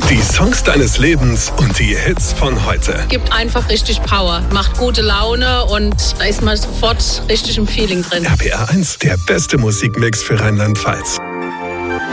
Die Songs deines Lebens und die Hits von heute. Gibt einfach richtig Power, macht gute Laune und da ist man sofort richtig im Feeling drin. RPR 1, der beste Musikmix für Rheinland-Pfalz.